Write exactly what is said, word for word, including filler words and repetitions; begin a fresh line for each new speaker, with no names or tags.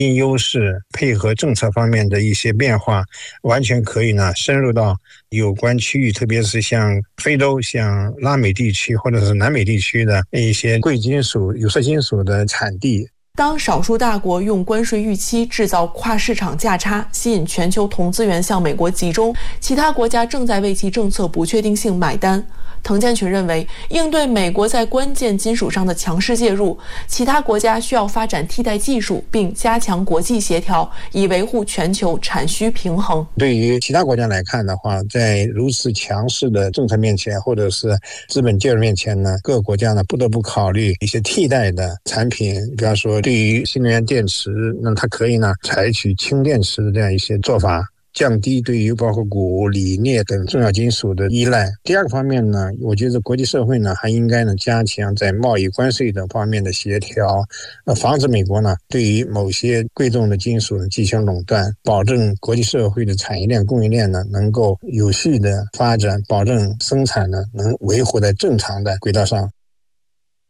因优势配合政策方面的一些变化，完全可以呢深入到有关区域，特别是像非洲、像拉美地区或者是南美地区的一些贵金属、有色金属的产地。
当少数大国用关税预期制造跨市场价差，吸引全球铜资源向美国集中，其他国家正在为其政策不确定性买单。滕建群认为，应对美国在关键金属上的强势介入，其他国家需要发展替代技术，并加强国际协调，以维护全球产需平衡。
对于其他国家来看的话，在如此强势的政策面前，或者是资本介入面前呢，各个国家呢不得不考虑一些替代的产品，比方说对于新能源电池，那它可以呢采取氢电池的这样一些做法，降低对于包括钴、锂、镍等重要金属的依赖。第二个方面呢，我觉得国际社会呢还应该呢加强在贸易关税等方面的协调，呃，防止美国呢对于某些贵重的金属呢进行垄断，保证国际社会的产业链、供应链呢能够有序的发展，保证生产呢能维护在正常的轨道上。